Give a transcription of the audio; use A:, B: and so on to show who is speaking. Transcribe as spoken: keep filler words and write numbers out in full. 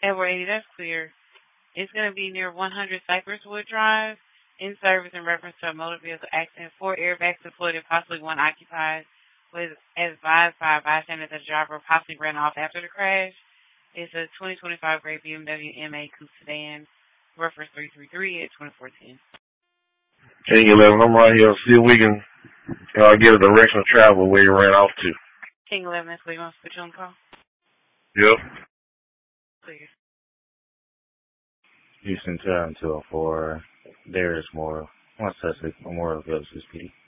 A: Edward eighty, that's clear. It's going to be near one hundred Cypresswood Drive, in service in reference to a motor vehicle accident. Four airbags deployed and possibly one occupied. Was advised by a bystander that the driver possibly ran off after the crash. It's a twenty twenty-five Great B M W M A Coupe sedan, reference three three three at twenty fourteen.
B: King eleven, I'm right here. See if we can uh, get a direction of travel where you ran off to.
A: King eleven, that's where you want to put you on the call?
B: Yep.
A: Clear.
C: Houston two oh four, Darius Moore, one suspect, Memorial Ghost S P D.